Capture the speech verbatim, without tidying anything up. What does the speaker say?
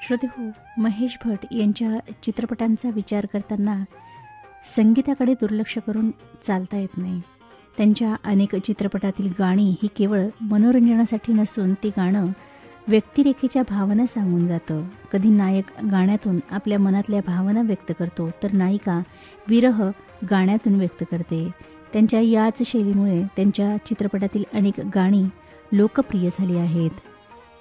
श्रोतेहो, महेश भट यांच्या चित्रपटांचा विचार करताना संगीताकडे दुर्लक्ष करून चालता येत नाही. त्यांच्या अनेक चित्रपटातील गाणी ही केवळ मनोरंजनासाठी नसून ती गाणं व्यक्तिरेखेच्या भावना सांगून जातं. कधी नायक गाण्यातून आपल्या मनातल्या भावना व्यक्त करतो, तर नायिका विरह गाण्यातून व्यक्त करते. त्यांच्या याच शैलीमुळे त्यांच्या चित्रपटातील अनेक गाणी लोकप्रिय झाली आहेत.